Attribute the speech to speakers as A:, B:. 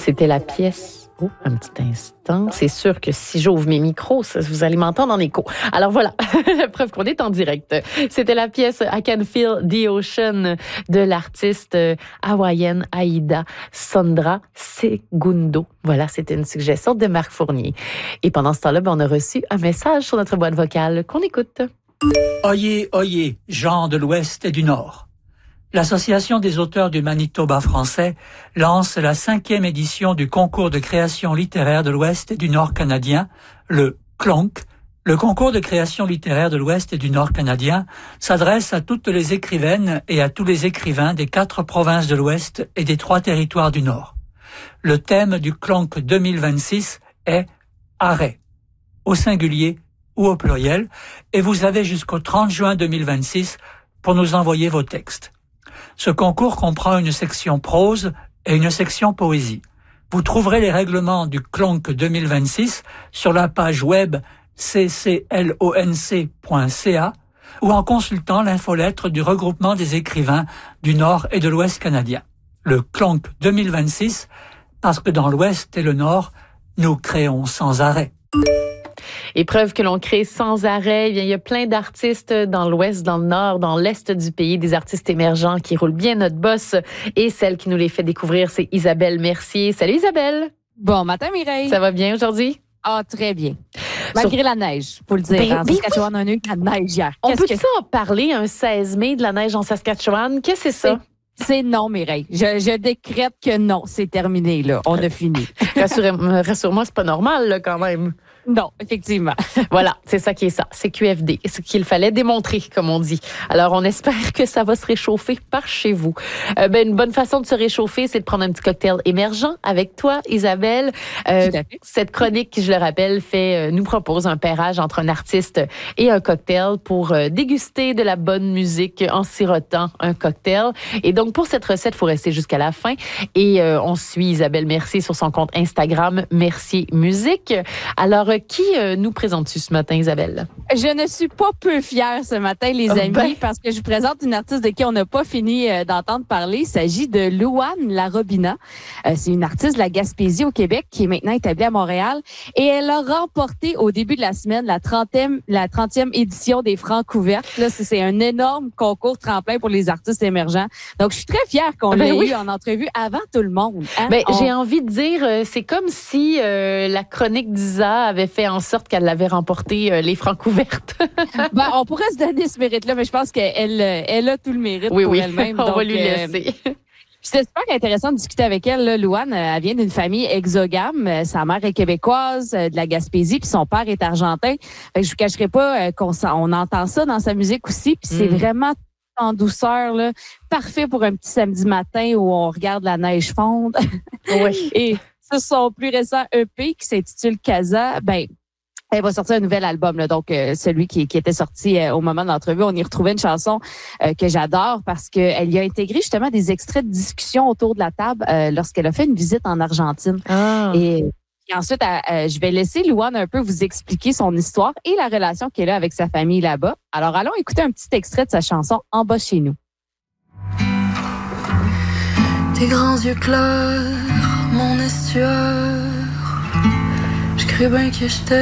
A: C'était la pièce. Oh, un petit instant. C'est sûr que si j'ouvre mes micros, vous allez m'entendre en écho. Alors voilà, preuve qu'on est en direct. C'était la pièce I Can Feel the Ocean de l'artiste hawaïenne Aida Sondra Segundo. Voilà, c'était une suggestion de Marc Fournier. Et pendant ce temps-là, on a reçu un message sur notre boîte vocale qu'on écoute.
B: Oyez, oyez, gens de l'Ouest et du Nord. L'Association des auteurs du Manitoba français lance la 5e édition du concours de création littéraire de l'Ouest et du Nord canadien, le CLONC. Le concours de création littéraire de l'Ouest et du Nord canadien s'adresse à toutes les écrivaines et à tous les écrivains des 4 provinces de l'Ouest et des 3 territoires du Nord. Le thème du CLONC 2026 est « Arrêt », au singulier ou au pluriel, et vous avez jusqu'au 30 juin 2026 pour nous envoyer vos textes. Ce concours comprend une section prose et une section poésie. Vous trouverez les règlements du CLONC 2026 sur la page web cclonc.ca ou en consultant l'infolettre du regroupement des écrivains du Nord et de l'Ouest canadien. Le CLONC 2026, parce que dans l'Ouest et le Nord, nous créons sans arrêt.
A: Et preuve que l'on crée sans arrêt, il y a plein d'artistes dans l'Ouest, dans le Nord, dans l'Est du pays, des artistes émergents qui roulent bien notre boss. Et celle qui nous les fait découvrir, c'est Isabelle Mercier. Salut Isabelle!
C: Bon matin Mireille!
A: Ça va bien aujourd'hui?
C: Ah, très bien. Malgré la neige, faut le dire. En Saskatchewan, on a eu de la neige hier.
A: On peut-ça en parler un 16 mai de la neige en Saskatchewan? Qu'est-ce que c'est ça?
C: C'est non, Mireille. Je décrète que non, c'est terminé, là. On a fini.
A: Rassure-moi, c'est pas normal, là, quand même.
C: Non, effectivement.
A: Voilà, c'est ça qui est ça. C'est QFD. Ce qu'il fallait démontrer, comme on dit. Alors, on espère que ça va se réchauffer par chez vous. Une bonne façon de se réchauffer, c'est de prendre un petit cocktail émergent avec toi, Isabelle. Cette chronique, je le rappelle, nous propose un pairage entre un artiste et un cocktail pour déguster de la bonne musique en sirotant un cocktail. Et donc, pour cette recette, il faut rester jusqu'à la fin. Et on suit Isabelle Mercier sur son compte Instagram, Mercier Musique. Alors, qui nous présentes-tu ce matin, Isabelle?
C: Je ne suis pas peu fière ce matin, les amis, parce que je vous présente une artiste de qui on n'a pas fini d'entendre parler. Il s'agit de Louane Larobina. C'est une artiste de la Gaspésie au Québec qui est maintenant établie à Montréal. Et elle a remporté au début de la semaine la 30e édition des Francs ouvertes. Là, c'est un énorme concours tremplin pour les artistes émergents. Donc, je suis très fière qu'on l'ait eu en entrevue avant tout le monde. Hein?
A: J'ai envie de dire, c'est comme si la chronique d'Isa avait fait en sorte qu'elle avait remporté les Francs ouvertes.
C: On pourrait se donner ce mérite-là, mais je pense qu'elle a tout le mérite pour elle-même.
A: On va lui laisser.
C: C'est super intéressant de discuter avec elle. Là. Louane, elle vient d'une famille exogame. Sa mère est québécoise, de la Gaspésie, puis son père est argentin. Fait que je vous cacherai pas qu'on entend ça dans sa musique aussi, puis c'est vraiment en douceur, là, parfait pour un petit samedi matin où on regarde la neige fondre.
A: Oui.
C: Et ça, son plus récent EP qui s'intitule Casa, elle va sortir un nouvel album, là, donc celui qui était sorti au moment de l'entrevue. On y retrouvait une chanson que j'adore parce qu'elle y a intégré justement des extraits de discussion autour de la table lorsqu'elle a fait une visite en Argentine. Et ensuite, je vais laisser Louane un peu vous expliquer son histoire et la relation qu'elle a avec sa famille là-bas. Alors, allons écouter un petit extrait de sa chanson « En bas chez nous ».
D: Tes grands yeux clairs, mon estuaire, je crus bien que j'étais